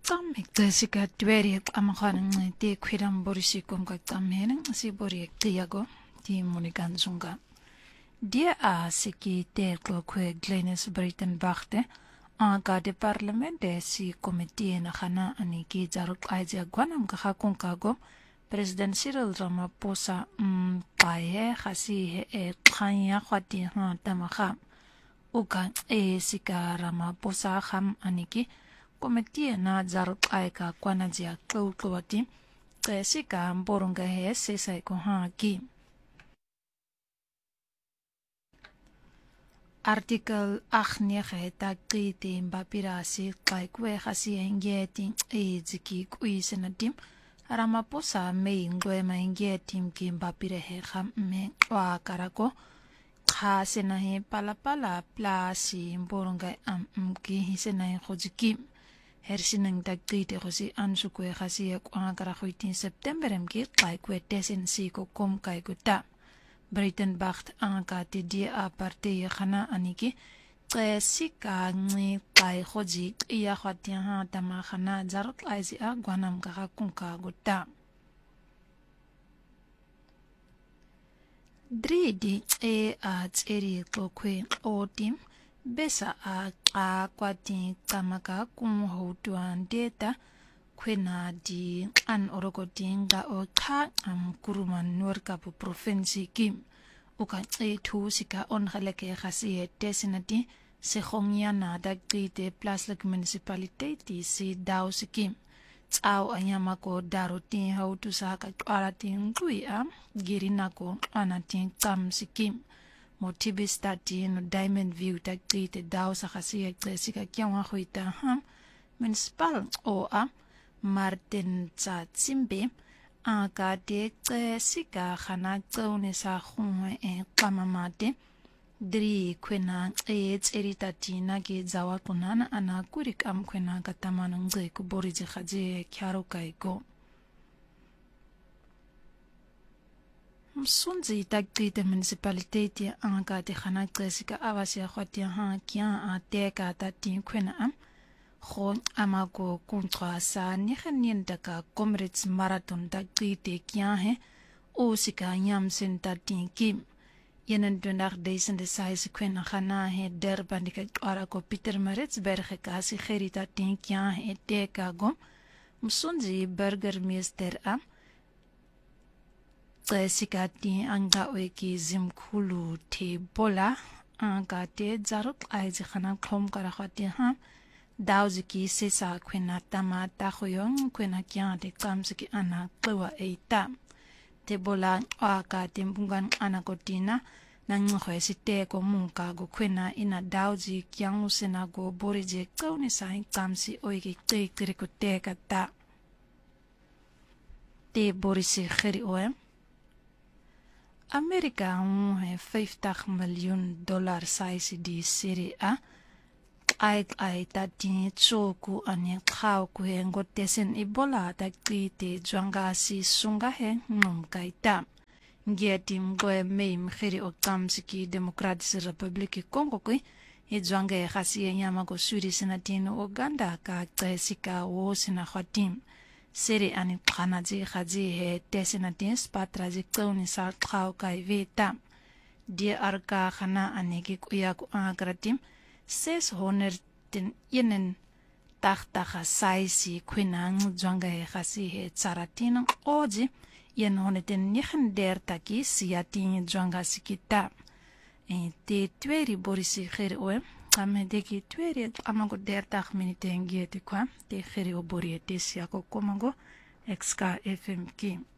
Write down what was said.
짬 Jessica Dweri amakhan ti khwiram borisi kom ka tamhen si bori tiago ti monikan zunga dia a siki te khwe Glenis Britain bachte ka de parlamente si committee na khana ani ki jaruk aja gwanam ka khakun kago President Cyril Ramaphosa pae khasi he khanya khwati ha tamakha uka sika Ramaphosa kham aniki Committee na jaruk aika kwana jia klawati sika mborunga he sesai ko ha ki Article 8 ta qiti mbapirasi kaikwe khasi engeti jiki kuisenatim Ramaphosa me ngwe ma engeti ki mbapire he khamme wa karako khasena he palapala plasi mborunga ki hisena he khojiki hersinang dagdite khosi ansukwe khasi akara khoitin September mki kaikwe tesen si ko kom kaikuta Britain bacht angati di a partie khana aniki sika ngi kai khoji iya khwatia ha tama khana jarut aizi a gwanam ka kunka guta dridi a tseri kokwe otim besa a kwati kamaka kum hotuan data kwena di an orogotinga o kha kuruman norkapu province kim uka tu sika on khaleke khasi tesinati se khongya na dagte plaslik municipality si daw sikim tsao anyama ko daruti hautu saka kwaratin kuia girina ko anatin kam sikim motibi stati no diamond view dagte daw sa khasi sika kyangwa khoita municipal o Martin Tsimbe aka de sika khana tsone sa khungwe qamamate dri kwena tserita tina ke zawa kunana ana kurik am kwena katamana ngze ku borije khaje kyaro kaiko msunzi tagte municipality aka de khana sika awasya khwatia ha kya ateka tatin kwena am Khon amako kuntra sa nikhanien daka comrades marathon dagte kya he o sika nyam sentatin kim yenen dunar deisen de size kwena khana he derbandika ara ko Peter Maritzburg ka si kherita tin kya he teka gom msunzi burgermeister sika tin anga weki zimkhulu the bola anga te jaruk aiz khana khom kara khati ha Dawziki sesa kwena tama takhoyong kwena kya de kamsiki ana klewa eita tebola aka tembungan anakotina nangkhwe site ko munka go kwena ina dawzi kyang sena go borije kauni sai kamsi oigi krikote kata te borise kheri oem Amerika he $50 million size di Serie A ai tati tsoku ane khau ku he ngotesen ibola takite jwanga si sunga he kaita ngetim go meim khiri o kamsiki Democratic Republic Congo ku e jwanga e khasi nyama go suri senatino Uganda ka tsika wo sina khatim seri ani khanaji khaji he tesenatin spatraji kauni sa khau kai veta dia arka khana anegi kuya ku agratim ses honer den yenen takta saisi kwinang jwanga he khasi he tsaratin oji yen honeten nichen der taki siatin jwanga sikita te tweri borisi khere oem kame deki tweri amago der tak minite ngeti kwa te khere obori te siako komago XK FM ki